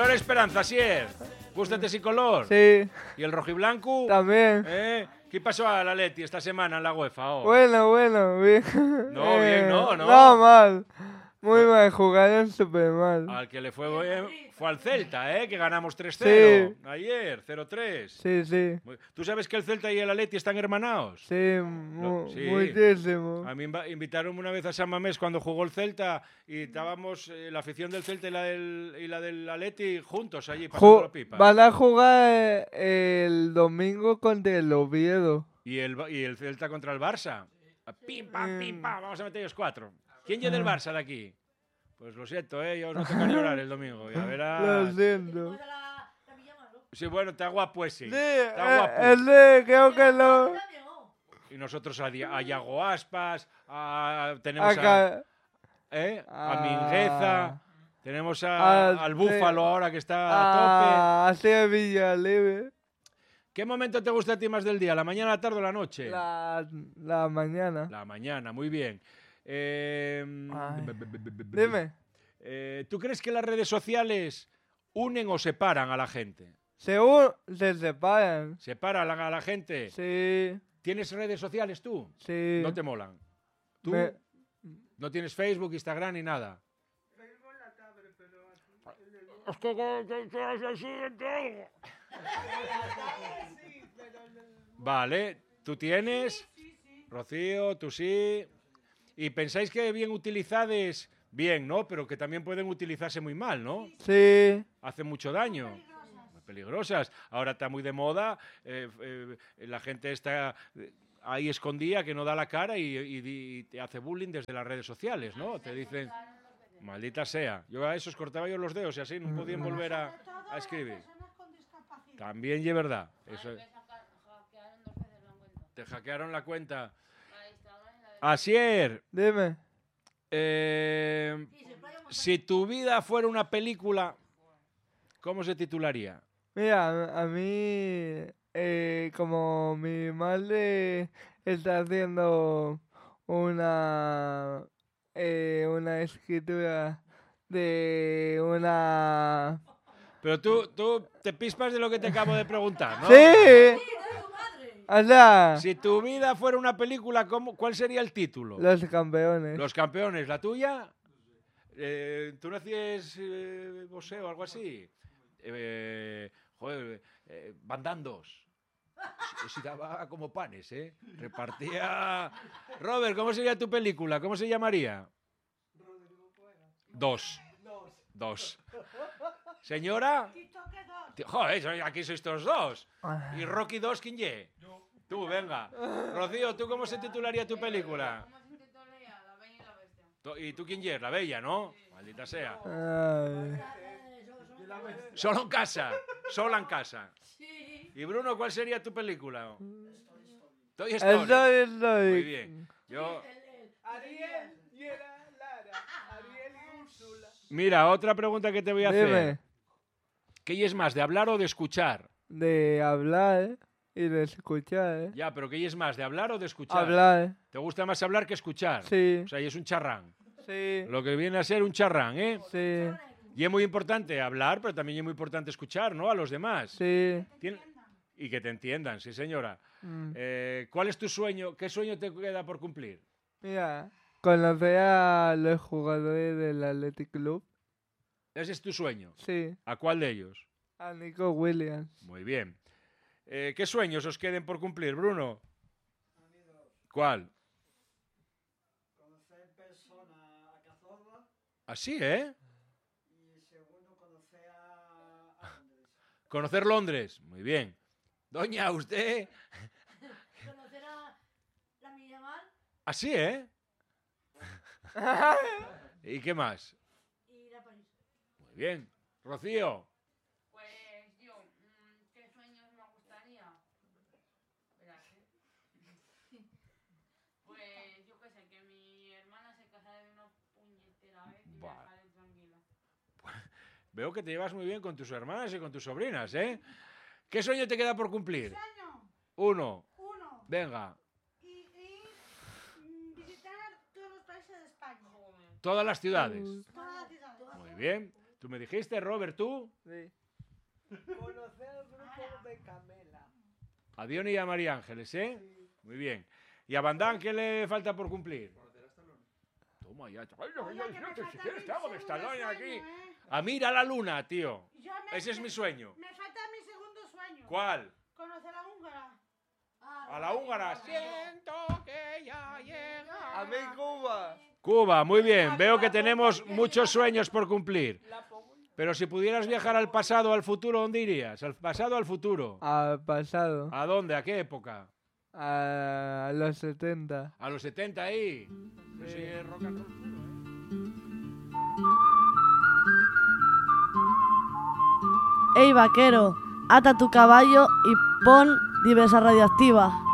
Color Esperanza, Asier. Gústate ese color. Sí. ¿Y el rojiblanco? También. ¿Qué pasó a la Leti esta semana en la UEFA? Oh? Bueno, bien. No, bien, no. No, mal. Muy mal, jugaron súper mal. Al que le fue bien fue al Celta, que ganamos 3-0 Sí. ayer, 0-3. Sí. ¿Tú sabes que el Celta y el Atleti están hermanados? Sí, Sí. muchísimo. A mí invitaron una vez a San Mamés cuando jugó el Celta y estábamos la afición del Celta y la del Atleti juntos allí pasando la pipa. Van a jugar el domingo contra el Oviedo. Y el Celta contra el Barça. Pim, pam, vamos a meter ellos 4. ¿Quién llega del Barça de aquí? Pues lo siento, yo no tengo que llorar el domingo. Ya verás. Lo siento. Sí, bueno, te hago pues sí. Sí, Creo que no. Y nosotros a Iago Aspas, tenemos a Mingueza, tenemos al Búfalo ahora que está a tope. A Villalebe. ¿Qué momento te gusta a ti más del día? ¿La mañana, la tarde o la noche? La mañana. La mañana, muy bien. Dime. ¿Tú crees que las redes sociales unen o separan a la gente? Se separan. ¿Separan a la gente? Sí. ¿Tienes redes sociales tú? Sí. ¿No te molan? ¿Tú no tienes Facebook, Instagram ni nada? Facebook en la tablet, pero... Vale, ¿tú tienes? Rocío, tú sí. ¿Y pensáis que bien utilizadas? Bien, ¿no? Pero que también pueden utilizarse muy mal, ¿no? Sí. Hacen mucho daño. Muy peligrosas. Ahora está muy de moda. La gente está ahí escondida, que no da la cara y te hace bullying desde las redes sociales, ¿no? Te dicen, maldita sea. Yo a esos cortaba yo los dedos y así no podían volver a escribir. También es verdad. Eso. Te hackearon la cuenta. Asier. Dime. Si tu vida fuera una película, ¿cómo se titularía? Mira, a mí, como mi madre está haciendo una escritura de una... Pero tú te pispas de lo que te acabo de preguntar, ¿no? ¡Sí! O sea, Si tu vida fuera una película, ¿cuál sería el título? Los Campeones. Los Campeones. ¿La tuya? ¿Tú no hacías boxeo o algo así? Bandandos. Si daba como panes, Repartía... Robert, ¿cómo sería tu película? ¿Cómo se llamaría? Dos. Señora... Joder, aquí sois todos dos. ¿Y Rocky 2 quién ye? Tú, venga. Rocío, ¿tú cómo se titularía tu película? ¿Cómo se titularía? La Bella y la Bestia. ¿Y tú quién ye? La Bella, ¿no? Maldita sea. Ay. Solo en casa. Sola en casa. ¿Y Bruno, cuál sería tu película? Toy Story. Muy bien. Yo... Ariel y Lara. Ariel y Úrsula. Mira, otra pregunta que te voy a hacer. Dime. ¿Qué es más, de hablar o de escuchar? De hablar y de escuchar, Ya, pero ¿qué es más, de hablar o de escuchar? Hablar. ¿Te gusta más hablar que escuchar? Sí. O sea, y es un charrán. Sí. Lo que viene a ser un charrán, ¿eh? Sí. Y es muy importante hablar, pero también es muy importante escuchar, ¿no? A los demás. Sí. Y que te entiendan, sí, señora. Mm. ¿Cuál es tu sueño? ¿Qué sueño te queda por cumplir? Mira, conocer a los jugadores del Athletic Club. ¿Ese es tu sueño? Sí. ¿A cuál de ellos? A Nico Williams. Muy bien. ¿Qué sueños os queden por cumplir, Bruno? ¿Cuál? Conocer en persona a Cazorla Así, ¿eh? y segundo conocer a Londres. Conocer Londres. Muy bien. Doña, ¿usted? ¿Conocer a la Miramar? Así, ¿eh? ¿Y qué más? Ir a París. Muy bien. Rocío. Pues yo, ¿qué sueños me gustaría? Verás, Pues yo qué sé, que mi hermana se casara de una puñetera vez y me Vale. dejaré tranquila. Veo que te llevas muy bien con tus hermanas y con tus sobrinas, ¿eh? ¿Qué sueño te queda por cumplir? Sueño Uno. uno. Venga. Y visitar todos los países de España. Todas las ciudades. Todas las ciudades. Muy bien. ¿Tú me dijiste, Robert, tú? Sí. Conocer al grupo de Camela. A Diony y a María Ángeles, ¿eh? Muy bien. ¿Y a Van Damme qué le falta por cumplir? Toma ya. Ay, Oye, que me si falta quieres mi te hago de segundo Stallone sueño, aquí. ¿eh? A mira la luna, tío. Ese es mi sueño. Me falta mi segundo sueño. ¿Cuál? Conocer a húngara. A la húngara. Siento que ya llega. A mí Cuba. Cuba, muy bien. Veo que tenemos muchos sueños por cumplir. Pero si pudieras viajar al pasado o al futuro, ¿dónde irías? ¿Al pasado o al futuro? Al pasado. ¿A dónde? ¿A qué época? A los 70. ¿A los 70 ahí? Sí, es rock and roll puro, ¿eh? Ey, vaquero, ata tu caballo y pon diversa radioactiva.